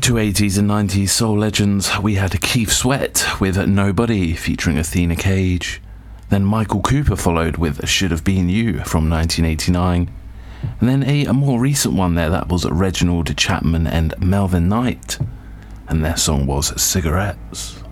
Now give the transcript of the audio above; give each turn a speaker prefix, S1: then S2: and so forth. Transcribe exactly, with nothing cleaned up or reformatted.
S1: Two eighties and nineties soul legends, we had Keith Sweat with Nobody featuring Athena Cage. Then Michael Cooper followed with Should Have Been You from nineteen eighty-nine. And then a, a more recent one there, that was Reginald Chapman and Melvin Knight. And their song was Cigarettes.